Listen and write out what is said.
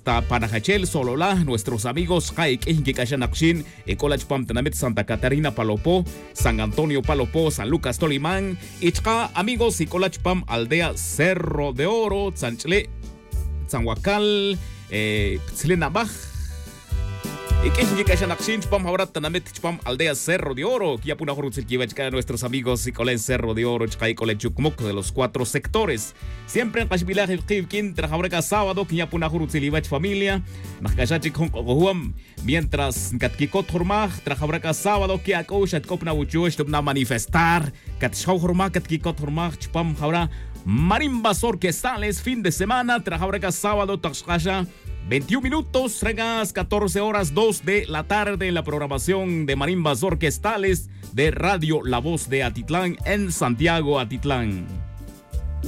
hasta Panajachel, Sololá, nuestros amigos Haik, Inkikashanakshin, College Pam Tanamit, Santa Catarina Palopó, San Antonio Palopó, San Lucas Tolimán, Ichka, amigos y College Pam Aldea Cerro de Oro, Tzanchile, Tzanhuacal, Tzlenabaj. Y que Pam ahora Tanamit Pam Aldea Cerro de Oro, que ya puna a nuestros amigos y Colen Cerro de Oro, Chkai Colen Chukmuk de los 4 sectores. Siempre en Kashbilah Kivkin, Trajabraca sábado, que ya puna familia, Nakashachik Hong mientras Katkikot Hormach, Trajabraca sábado, que Akoshat Kopna Wuchush, Tubna manifestar, Katshau Hormach, Katkikot Hormach, Chpam Haura, Marimbas Orquestales, fin de semana, Trajabraca sábado, Takshasha. 21 minutos, regas 14 horas 2 de la tarde en la programación de marimbas orquestales de Radio La Voz de Atitlán en Santiago, Atitlán.